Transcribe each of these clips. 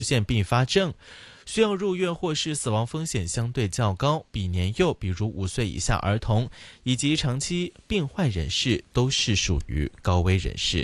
现并发症，需要入院或是死亡风险相对较高，比年幼，比如5岁以下儿童以及长期病患人士都是属于高危人士。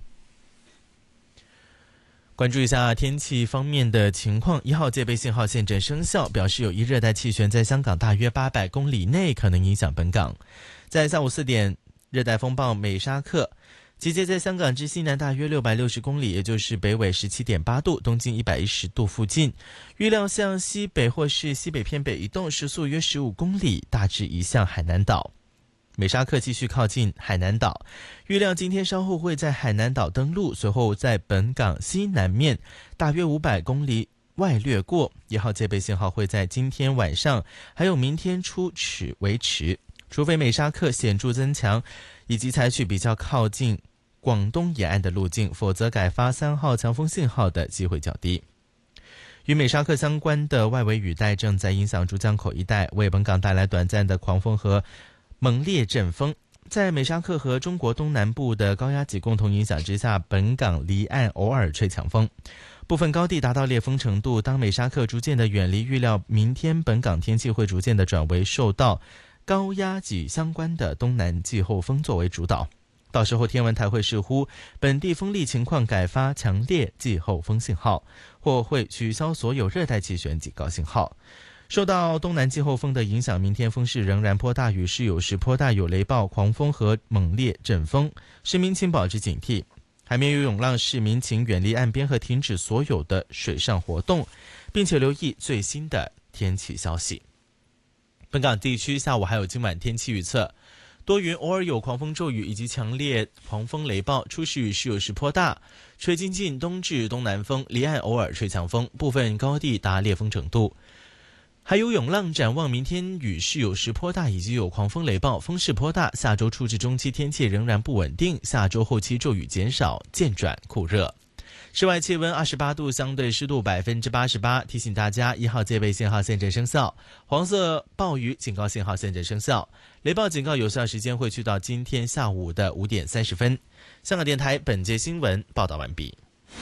关注一下天气方面的情况，1号戒备信号现正生效，表示有一热带气旋在香港大约800公里内可能影响本港。在下午4点，热带风暴美沙克集结在香港之西南大约660公里，也就是北纬17.8度、东经110度附近，预料向西北或是西北偏北移动，时速约15公里，大致移向海南岛。美沙克继续靠近海南岛，预料今天稍后会在海南岛登陆，随后在本港西南面大约500公里外掠过。1号戒备信号会在今天晚上还有明天初维持，除非美沙克显著增强以及采取比较靠近广东沿岸的路径，否则改发3号强风信号的机会较低。与美沙克相关的外围雨带正在影响珠江口一带，为本港带来短暂的狂风和猛烈阵风。在美沙克和中国东南部的高压脊共同影响之下，本港离岸偶尔吹强风，部分高地达到烈风程度。当美沙克逐渐的远离，预料明天本港天气会逐渐的转为受到高压脊相关的东南季候风作为主导，到时候天文台会视乎本地风力情况改发强烈季候风信号，或会取消所有热带气旋警告信号。受到东南季候风的影响，明天风势仍然颇大，雨势有时颇大，有雷暴、狂风和猛烈阵风，市民请保持警惕。海面有涌浪，市民请远离岸边和停止所有的水上活动，并且留意最新的天气消息。本港地区下午还有今晚天气预测，多云，偶尔有狂风骤雨以及强烈狂风雷暴，初时雨势有时颇大，吹经进东至东南风，离岸偶尔吹强风，部分高地达烈风程度。还有涌浪，展望明天雨势有时颇大，以及有狂风雷暴，风势颇大。下周初至中期天气仍然不稳定，下周后期骤雨减少，渐转酷热。室外气温28度，相对湿度88%。提醒大家，1号戒备信号现正生效，黄色暴雨警告信号现正生效，雷暴警告有效时间会去到今天下午的5点30分。香港电台本节新闻报道完毕。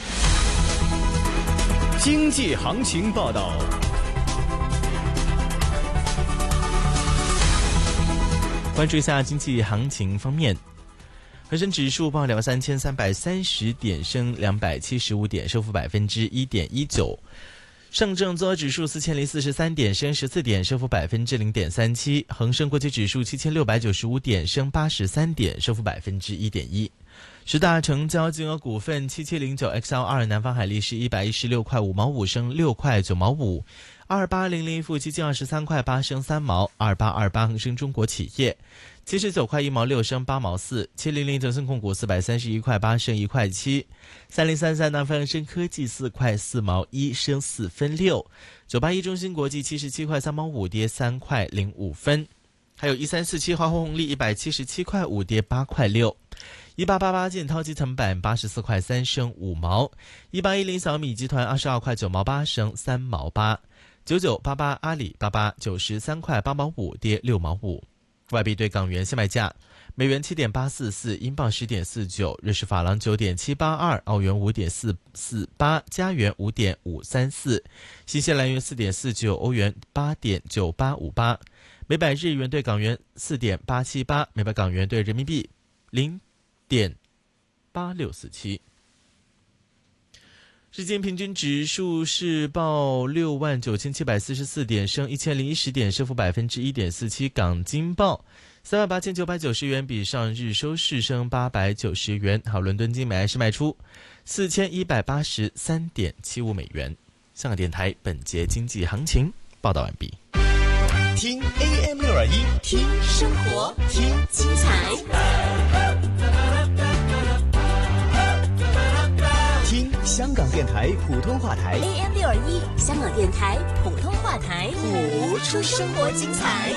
经济行情报道。 关注一下经济行情方面，恒生指数报23330点，升275点，升幅1.19%。上证综合指数4043点，升14点，升幅0.37%。恒生国际指数7695点，升83点，升幅1.1%。十大成交金额股份7709XL2，南方海力士116块5毛5，升6块9毛5。2800富基金23块8，升3毛。2828恒生中国企业79块1毛6，升8毛4。700腾讯控股431块8，升1块7。3033南方恒生科技4块4毛1，升4分6。981中芯国际77块3毛5，跌3块05分。还有1347华虹红利177块5，跌8块6。1888建滔基层板84块3，升5毛。1810小米集团22块9毛8，升3毛8。9988阿里巴巴93块8毛5，跌6毛5。外币对港元现卖价：美元7.844，英镑10.49，瑞士法郎9.782，澳元5.448，加元5.534，新西兰元4.49，欧元8.9858，每百日元对港元4.878，每百港元对人民币0.8647。日经平均指数是报69744点，升1010点，升幅1.47%。港金报38990元，比上日收市升890元。好，伦敦金每安士卖出4183.75美元。香港电台本节经济行情报道完毕。 听 AM621， 听生活，听精彩。 听香港电台普通话台 AM621，香港电台普通话台，谱出生活精彩。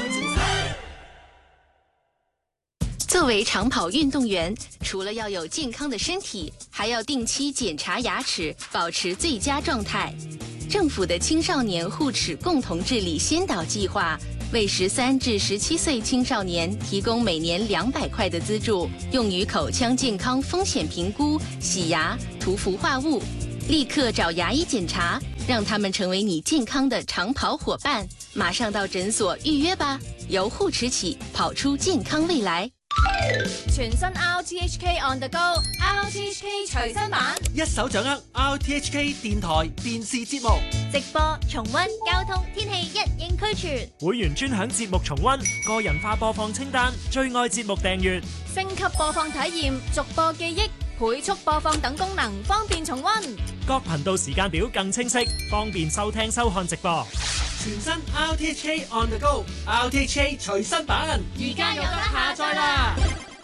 作为长跑运动员，除了要有健康的身体，还要定期检查牙齿，保持最佳状态。政府的青少年护齿共同治理先导计划为13至17岁青少年提供每年200块的资助，用于口腔健康风险评估、洗牙、涂氟化物。 立刻找牙医检查，让他们成为你健康的长跑伙伴。马上到诊所预约吧，由护齿起跑出健康未来。 全新 RTHK On The Go，RTHK 隨身版， 一手掌握 RTHK 電台電視節目， 直播、重溫、交通、天氣一應俱全， 會員專享節目重溫，個人化播放清單，最愛節目訂閱， 升級播放體驗，逐播記憶，倍速播放等功能，方便重溫。 各頻道時間表更清晰，方便收聽收看直播。 全新 RTHK On The Go，RTHK 隨身版， 而家有得下載啦！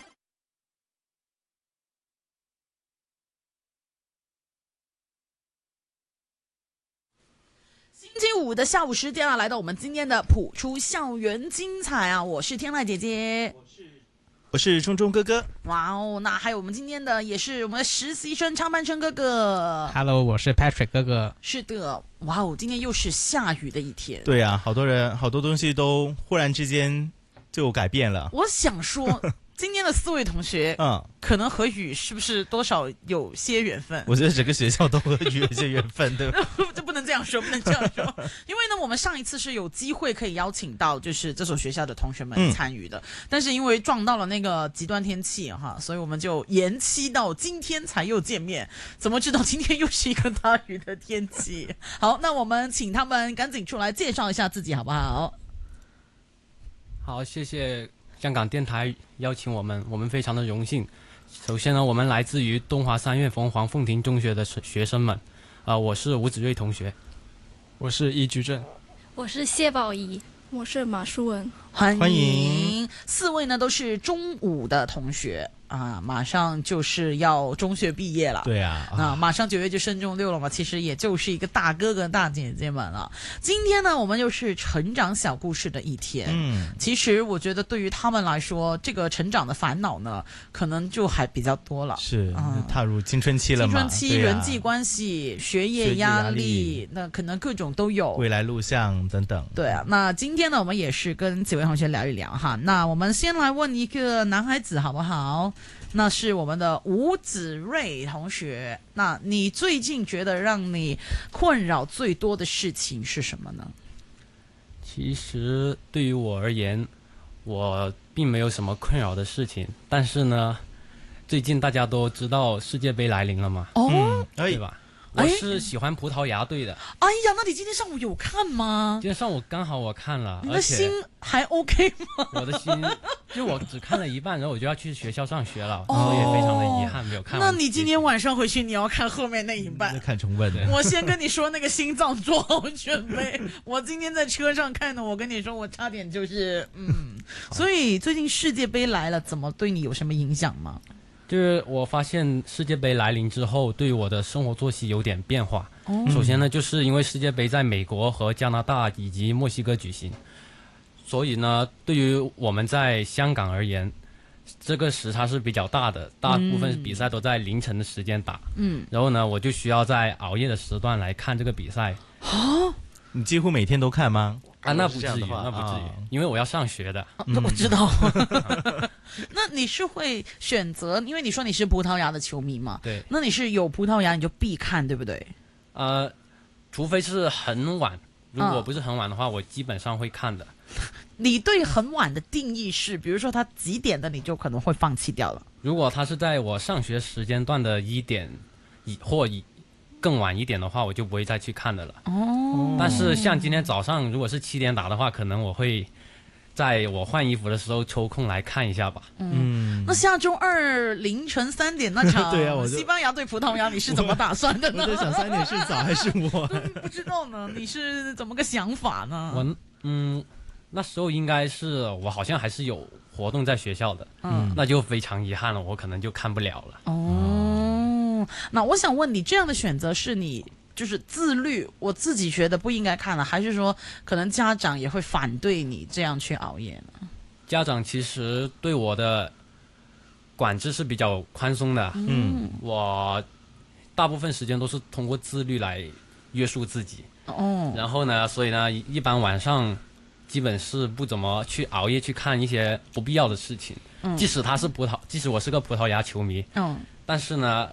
星期五的下午时间啊，来到我们今天的普出校园精彩啊！我是天籁姐姐， 我是钟钟哥哥。 哇哦，那还有我们今天的也是我们的实习生昌班生哥哥。 Hello， 我是 Patrick 哥哥。 是的，哇哦，今天又是下雨的一天。 对啊，好多人好多东西都忽然之间就改变了。 我想说，今天的4位同学，可能和雨是不是多少有些缘分？ 我觉得整个学校都和雨有些缘分，对吧？ 这不能这样说，不能这样说。因为呢，我们上一次是有机会可以邀请到就是这所学校的同学们参与的，但是因为撞到了那个极端天气哈，所以我们就延期到今天才又见面。怎么知道今天又是一个大雨的天气？好，那我们请他们赶紧出来介绍一下自己，好不好？ 好，谢谢香港电台邀请我们非常的荣幸。首先呢，我们来自于东华三院凤凰凤亭中学的学生们，我是吴子睿同学， 我是易居正， 我是谢宝仪，我是马淑文。 欢迎4位呢都是中五的同学啊，马上就是要中学毕业了。 对啊， 那马上9月就升中6了嘛，其实也就是一个大哥哥大姐姐们了。今天呢，我们又是成长小故事的一天。其实我觉得对于他们来说，这个成长的烦恼呢，可能就还比较多了。 是，踏入青春期了嘛？ 青春期、人际关系、学业压力，那可能各种都有。 未来录像等等。 对啊，那今天呢，我们也是跟几位同学聊一聊哈。那我们先来问一个男孩子好不好？那是我们的吴子睿同学。那你最近觉得让你困扰最多的事情是什么呢？ 其实对于我而言，我并没有什么困扰的事情，但是呢，最近大家都知道世界杯来临了嘛，对吧？我是喜欢葡萄牙队的。 哎呀，那你今天上午有看吗？ 今天上午刚好我看了。 你的心还 OK 吗？ 我的心就我只看了一半，然后我就要去学校上学了，所以也非常的遗憾没有看完。 那你今天晚上回去你要看后面那一半， 看重温的。 我先跟你说，那个心脏做好准备。我今天在车上看的，我跟你说，我差点就是所以最近世界杯来了，怎么对你有什么影响吗？ 就是我发现世界杯来临之后，对我的生活作息有点变化。首先呢，就是因为世界杯在美国和加拿大以及墨西哥举行，所以呢，对于我们在香港而言，这个时差是比较大的，大部分比赛都在凌晨的时间打。然后呢，我就需要在熬夜的时段来看这个比赛。 你几乎每天都看吗？ 那不至于，那不至于，因为我要上学的。 我知道。那你是会选择，因为你说你是葡萄牙的球迷嘛？ 对。 那你是有葡萄牙你就必看，对不对？ 除非是很晚，如果不是很晚的话，我基本上会看的。 你对很晚的定义是，比如说他几点的，你就可能会放弃掉了。 如果他是在我上学时间段的1点或更晚一点的话，我就不会再去看的了。但是像今天早上如果是7点打的话，可能我会在我换衣服的时候抽空来看一下吧。 那下周2凌晨3点那场对啊， 西班牙对葡萄牙，你是怎么打算的呢？ 我在想3点是早还是晚？ 不知道呢，你是怎么个想法呢？ 我那时候应该是我好像还是有活动在学校的，那就非常遗憾了，我可能就看不了了。 那我想问你，这样的选择是你就是自律，我自己觉得不应该看了，还是说可能家长也会反对你这样去熬夜呢？ 家长其实对我的管制是比较宽松的，我大部分时间都是通过自律来约束自己。然后呢，所以呢，一般晚上基本是不怎么去熬夜去看一些不必要的事情。即使我是个葡萄牙球迷，但是呢，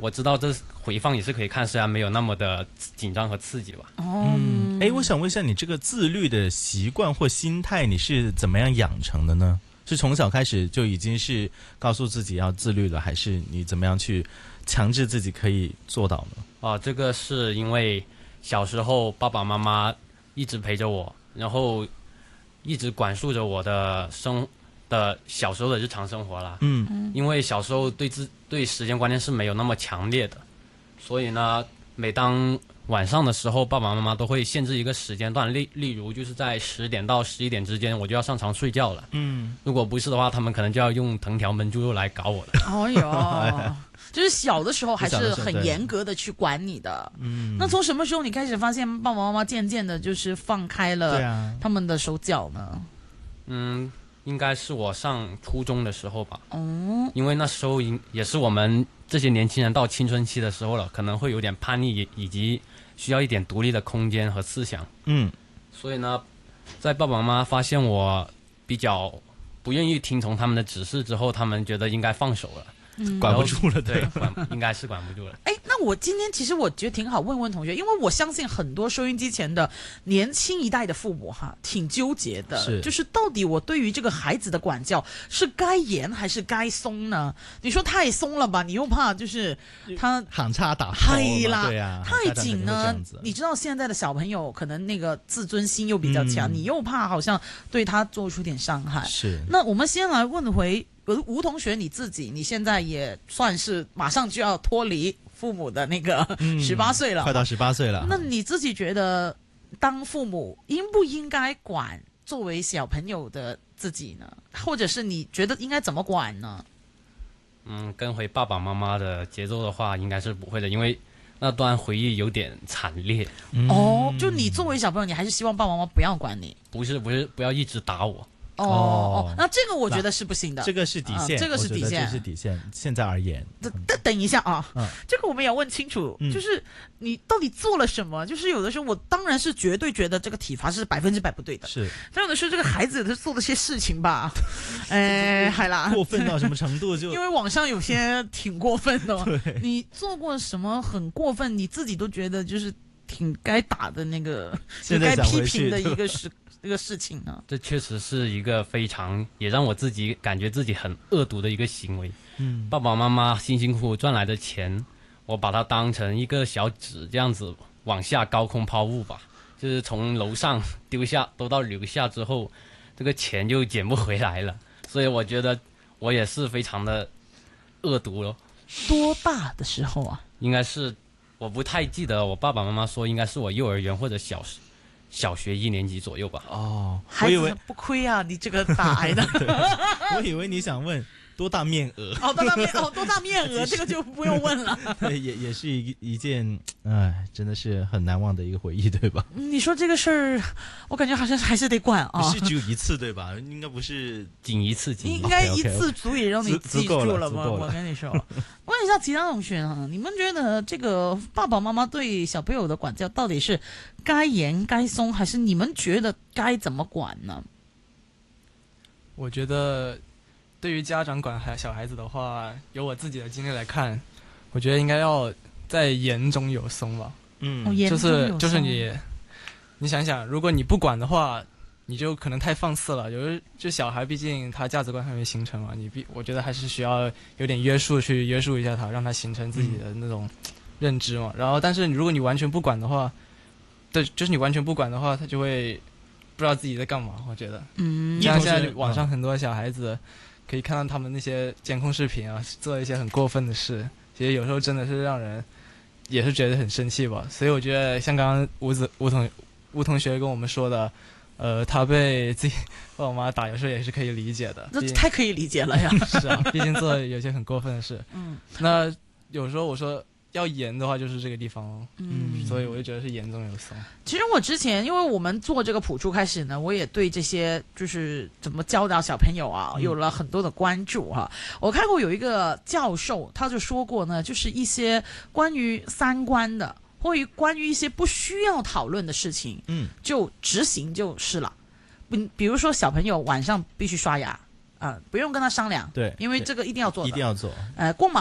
我知道这回放也是可以看，虽然没有那么的紧张和刺激吧。 我想问一下，你这个自律的习惯或心态，你是怎么样养成的呢？是从小开始就已经是告诉自己要自律了，还是你怎么样去强制自己可以做到呢？ 这个是因为小时候爸爸妈妈一直陪着我，然后一直管束着我的小时候的日常生活啦。因为小时候对时间观念是没有那么强烈的，所以呢，每当晚上的时候，爸爸妈妈都会限制一个时间段，例如就是在10点到11点之间，我就要上床睡觉了。如果不是的话，他们可能就要用藤条焖猪肉来搞我了。 就是小的时候还是很严格的去管你的。那从什么时候你开始发现爸爸妈妈渐渐的就是放开了他们的手脚呢？ 应该是我上初中的时候吧。因为那时候也是我们这些年轻人到青春期的时候了，可能会有点叛逆，以及需要一点独立的空间和思想。所以呢，在爸爸妈妈发现我比较不愿意听从他们的指示之后，他们觉得应该放手了。 管不住了。 对，应该是管不住了。 那我今天其实我觉得挺好问同学，因为我相信很多收音机前的年轻一代的父母挺纠结的，就是到底我对于这个孩子的管教是该严还是该松呢？你说太松了吧，你又怕就是他行差打破嘛，对啊， 太紧呢，你知道现在的小朋友可能那个自尊心又比较强，你又怕好像对他做出点伤害。那我们先来问回吴同学，你自己，你现在也算是马上就要脱离父母的那个18岁了， 快到18岁了。 那你自己觉得，当父母应不应该管作为小朋友的自己呢？或者是你觉得应该怎么管呢？ 跟回爸爸妈妈的节奏的话，应该是不会的，因为那段回忆有点惨烈。 就你作为小朋友，你还是希望爸爸妈妈不要管你？ 不是，不要一直打我。 那这个我觉得是不行的， 这个是底线， 这个是底线， 这是底线。现在而言， 等一下啊，这个我们也要问清楚，就是你到底做了什么？就是有的时候我当然是绝对觉得这个体罚是100%不对的，但有的时候这个孩子他做了些事情吧，海啦， 过分到什么程度就？ 因为网上有些挺过分的，你做过什么很过分，你自己都觉得就是挺该打的那个，该批评的一个这个事情呢？ 这确实是一个非常也让我自己感觉自己很恶毒的一个行为。爸爸妈妈辛辛苦苦赚来的钱，我把它当成一个小纸这样子往下高空抛物吧，就是从楼上丢到楼下之后，这个钱就捡不回来了。所以我觉得我也是非常的恶毒了。 多大的时候啊？ 应该是我不太记得，我爸爸妈妈说应该是我幼儿园或者小学1年级左右吧。 孩子不亏啊，你这个打挨的。 我以为你想问多大面额。 多大面额，这个就不用问了。 对，也是一件，真的是很难忘的一个回忆，对吧？ 你说这个事儿，我感觉好像还是得管啊。 不是只有一次对吧？应该不是仅一次， 应该一次足以让你记住了吗？我跟你说，问一下其他同学啊，你们觉得这个爸爸妈妈对小朋友的管教到底是该严该松，还是你们觉得该怎么管呢？ 我觉得对于家长管小孩子的话，由我自己的经历来看，我觉得应该要在严中有松吧。就是你想想，如果你不管的话，你就可能太放肆了。就小孩毕竟他价值观还没形成嘛，我觉得还是需要有点约束去约束一下他，让他形成自己的那种认知嘛。然后但是如果你完全不管的话，就是你完全不管的话，他就会不知道自己在干嘛。我觉得像现在网上很多小孩子可以看到他们那些监控视频啊，做一些很过分的事，其实有时候真的是让人也是觉得很生气吧。所以我觉得像刚刚吴同学跟我们说的，他被自己爸爸妈妈打，有时候也是可以理解的。 那太可以理解了呀。 是啊，毕竟做了有些很过分的事。那有时候我说要严的话，就是这个地方哦。所以我就觉得是严中有松。 其实我之前，因为我们做这个普初开始呢，我也对这些就是怎么教导小朋友啊，有了很多的关注哈。我看过有一个教授，他就说过呢，就是一些关于三观的，或者关于一些不需要讨论的事情，就执行就是了。比如说小朋友晚上必须刷牙。不用跟他商量， 对， 因为这个一定要做的， 一定要做。 过马路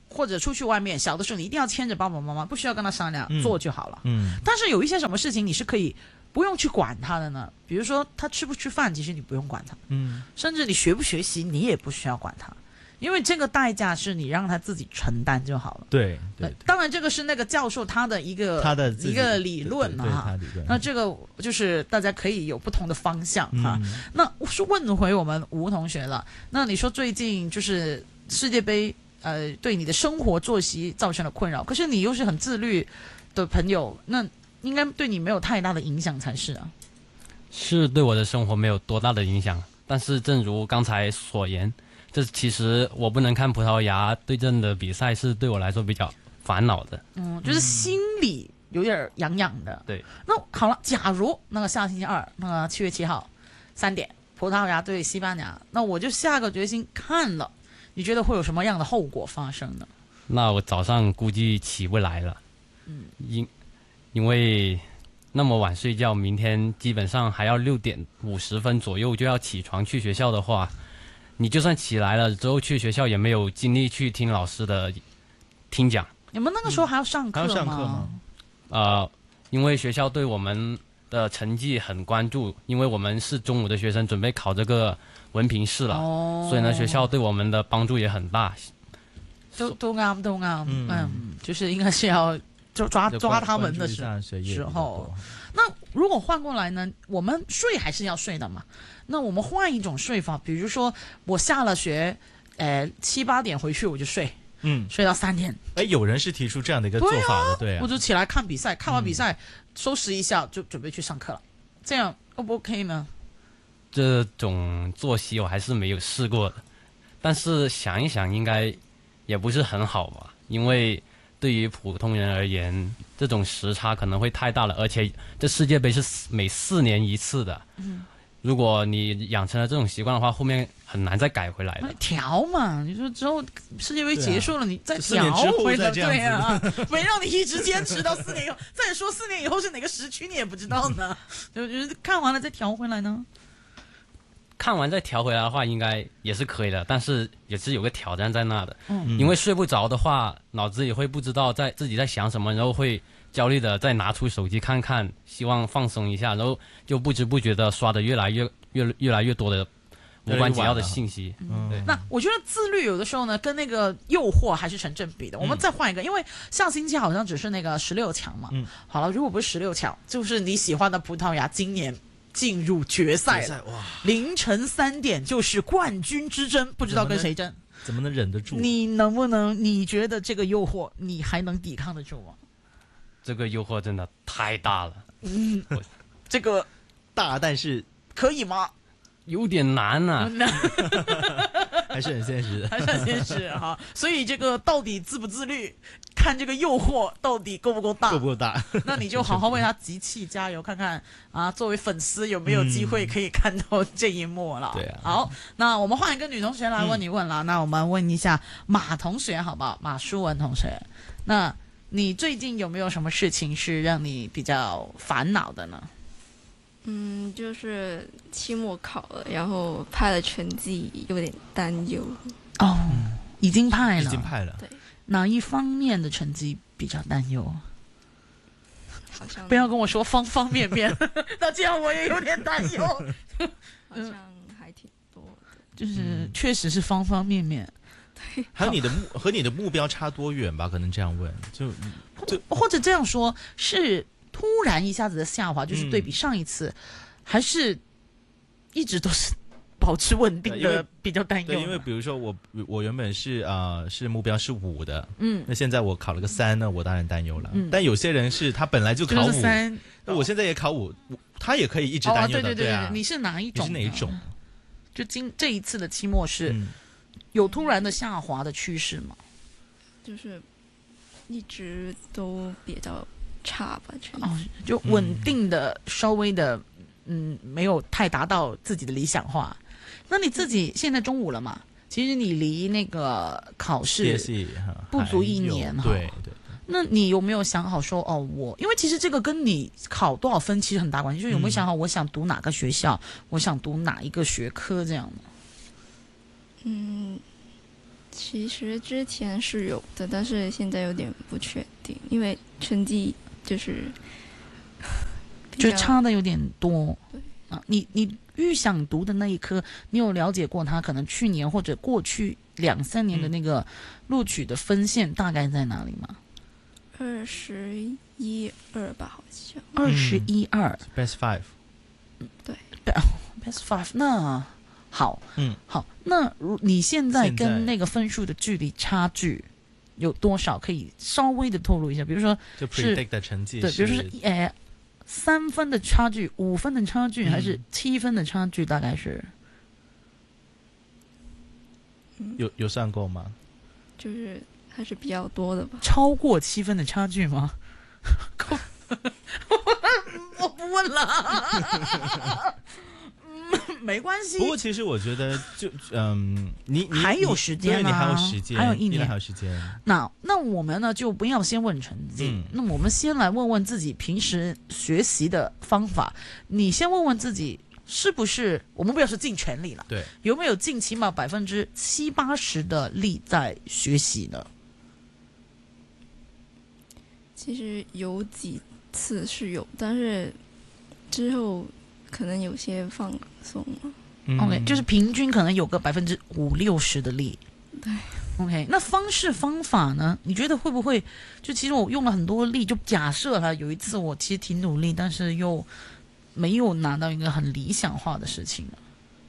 或者出去外面，小的时候你一定要牵着爸爸妈妈，不需要跟他商量，做就好了。但是有一些什么事情你是可以不用去管他的呢？比如说他吃不吃饭，其实你不用管他。甚至你学不学习，你也不需要管他。因为这个代价是你让他自己承担就好了。 对， 当然这个是那个教授他的一个理论哈。那这个就是大家可以有不同的方向哈。那我是问回我们吴同学了。那你说最近就是世界杯，对你的生活作息造成了困扰，可是你又是很自律的朋友，那应该对你没有太大的影响才是啊。 是对我的生活没有多大的影响，但是正如刚才所言。这其实我不能看葡萄牙对阵的比赛，是对我来说比较烦恼的。 就是心里有点痒痒的。 对。 那好了，假如那个下星期二，那个7月7号3点，葡萄牙对西班牙，那我就下个决心看了。你觉得会有什么样的后果发生呢？ 那我早上估计起不来了。因为那么晚睡觉，明天基本上还要6点50分左右就要起床去学校的话。你就算起来了之后去学校，也没有精力去听老师的听讲。 你们那个时候还要上课吗？ 还要上课吗？ 因为学校对我们的成绩很关注，因为我们是中午的学生，准备考这个文凭试了，所以呢，学校对我们的帮助也很大。 都啱，就是应该是要就抓他们的时候。那如果换过来呢？我们睡还是要睡的嘛。那我们换一种睡法，比如说我下了学，7、8点回去我就睡，睡到3点。 有人是提出这样的一个做法的，对啊， 我就起来看比赛，看完比赛收拾一下就准备去上课了，这样 O 不 OK 呢？ 这种作息我还是没有试过的，但是想一想应该也不是很好吧，因为对于普通人而言，这种时差可能会太大了，而且这世界杯是每4年一次的。如果你养成了这种习惯的话，后面很难再改回来的。 调嘛，你说之后世界杯结束了，你再调回来，对啊，没让你一直坚持到4年以后。再说4年以后是哪个时区你也不知道呢，就是看完了再调回来呢。 看完再调回来的话，应该也是可以的，但是也是有个挑战在那的。因为睡不着的话，脑子也会不知道自己在想什么，然后会焦虑的再拿出手机看看，希望放松一下，然后就不知不觉的刷的越来越多的无关紧要的信息。 那我觉得自律有的时候呢，跟那个诱惑还是成正比的。我们再换一个，因为上星期好像只是那个16强嘛。好了，如果不是16强，就是你喜欢的葡萄牙今年进入决赛了，凌晨3点就是冠军之争，不知道跟谁争。 怎么能忍得住？ 你能不能？你觉得这个诱惑你还能抵抗得住吗？ 这个诱惑真的太大了。 这个大，但是可以吗？ 有点难啊。 还是很现实的， 还是很现实哈。所以这个到底自不自律，看这个诱惑到底够不够大， 够不够大？ 那你就好好为他集气加油，看看啊，作为粉丝有没有机会可以看到这一幕了。 对啊。 好，那我们换一个女同学来问你问了。那我们问一下马同学好不好？马淑文同学，那你最近有没有什么事情是让你比较烦恼的呢？ 就是期末考了，然后派了成绩，有点担忧。 已经派了， 对， 哪一方面的成绩比较担忧？ 好像不要跟我说方方面面，那这样我也有点担忧。 好像还挺多的， 就是确实是方方面面。 对， 还有你的目标差多远吧？可能这样问，就或者这样说，是突然一下子的下滑，就是对比上一次，还是一直都是保持稳定的比较担忧？ 对，因为比如说我原本是目标是5的，那现在我考了个3呢，我当然担忧了。但有些人是他本来就考5，那我现在也考5，他也可以一直担忧的。 对啊，你是哪一种？ 你是哪一种？ 就这一次的期末是有突然的下滑的趋势吗？ 就是一直都比较差吧， 就稳定的，稍微的，没有太达到自己的理想化。那你自己现在中午了嘛？其实你离那个考试不足1年哈。 对。 那你有没有想好说因为其实这个跟你考多少分其实很大关系，就有没有想好我想读哪个学校，我想读哪一个学科这样的？ 其实之前是有的，但是现在有点不确定，因为成绩就是差的有点多。啊，你预想读的那一科，你有了解过它可能去年或者过去2-3年的那个录取的分线大概在哪里吗 ？21、2吧，好像。 21、2。 Best 5。 对。 Best 5，那好，好，那你现在跟那个分数的距离差距有多少？可以稍微的透露一下，比如说就 predict 的成绩， 对，比如说是3分的差距、5分的差距，还是7分的差距？大概是有算过吗？ 就是还是比较多的吧。 超过7分的差距吗？我不问了。没关系。 不过其实我觉得你还有时间你还有时间， 还有1年， 还有时间。 那我们呢就不要先问成绩，那我们先来问问自己平时学习的方法。你先问问自己是不是，我们不要说尽全力了， 对， 有没有尽起码70-80%的力在学习呢？ 其实有几次是有，但是之后可能有些放松了。 OK， 就是平均可能有个50-60%的力。 对。 OK， 那方法呢？你觉得会不会就其实我用了很多力？就假设了有一次我其实挺努力，但是又没有拿到一个很理想化的事情呢？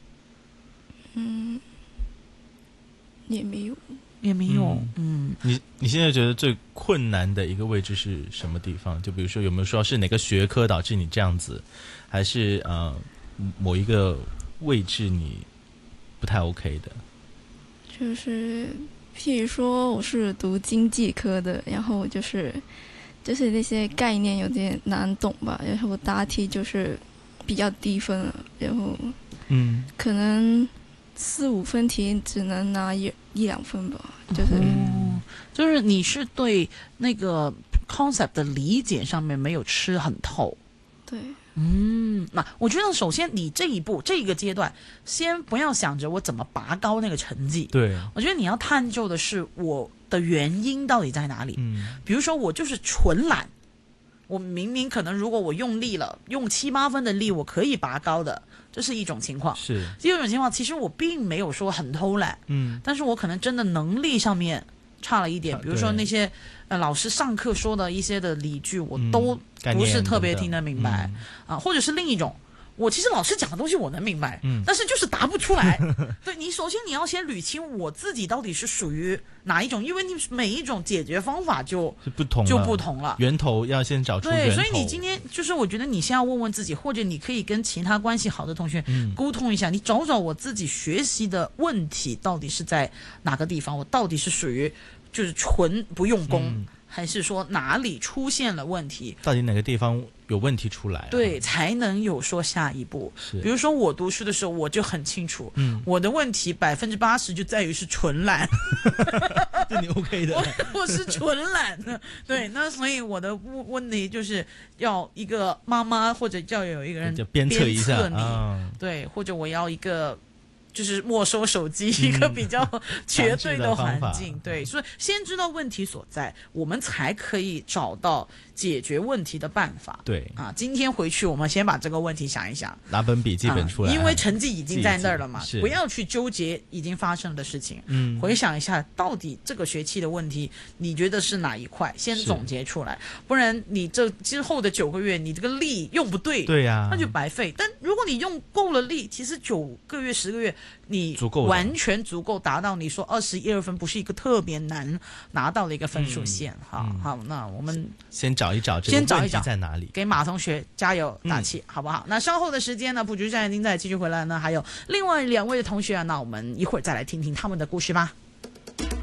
也没有。 你现在觉得最困难的一个位置是什么地方？就比如说有没有说是哪个学科导致你这样子，还是某一个位置你不太 OK 的？ 就是譬如说我是读经济科的，然后就是那些概念有点难懂吧，然后答题就是比较低分了，然后可能4-5分题只能拿1-2分吧， 就是你是对那个 concept 的理解上面没有吃很透。 对。 那我觉得首先你这一个阶段，先不要想着我怎么拔高那个成绩。 对， 我觉得你要探究的是我的原因到底在哪里。比如说我就是纯懒，我明明可能如果我用力了，用7-8分的力我可以拔高的，这是一种情况。 是。 第二种情况，其实我并没有说很偷懒，但是我可能真的能力上面差了一点，比如说那些老师上课说的一些的理句，我都不是特别听得明白或者是另一种，我其实老师讲的东西我能明白，但是就是答不出来。对，你首先你要先捋清我自己到底是属于哪一种，因为你每一种解决方法就不同了， 源头要先找出源头。 对，所以你今天就是我觉得你先要问问自己，或者你可以跟其他关系好的同学沟通一下，你找找我自己学习的问题到底是在哪个地方，我到底是属于就是纯不用功，还是说哪里出现了问题， 到底哪个地方有问题出来对，才能有说下一步。比如说我读书的时候我就很清楚，我的问题80%就在于是纯懒。 这你 OK 的。 我是纯懒的。对，那所以我的问题就是要一个妈妈或者要有一个人鞭策一下你对，或者我要一个就是没收手机，一个比较绝对的环境。对，所以先知道问题所在，我们才可以找到解决问题的办法。 对今天回去我们先把这个问题想一想， 拿本笔记本出来， 因为成绩已经在那儿了嘛，不要去纠结已经发生的事情。回想一下到底这个学期的问题你觉得是哪一块，先总结出来，不然你这之后的9个月你这个力用不对， 对呀， 那就白费。但如果你用够了力，其实9个月10个月你完全足够达到你说21-22分不是一个特别难拿到的一个分数线。好，那我们先找一找这个问题在哪里， 给马同学加油打气，好不好？那稍后的时间呢，卜局战已经在继续回来呢，还有另外2位的同学那我们一会儿再来听听他们的故事吧。